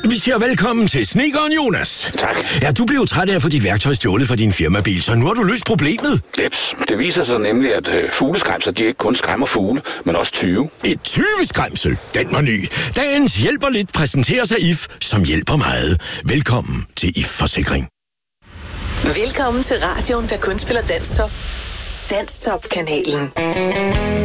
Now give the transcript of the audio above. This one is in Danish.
Vi siger velkommen til snedkeren Jonas. Tak. Ja, du blev træt af at få dit værktøj stjålet fra din firmabil, så nu har du løst problemet. Jeps. Det viser sig nemlig, at fugleskræmser, de ikke kun skræmmer fugle, men også tyve. Et tyveskræmsel, den var ny. Dagens hjælper lidt præsenterer sig IF, som hjælper meget. Velkommen til IF Forsikring. Velkommen til radioen, der kun spiller Danstop. Danstop-kanalen.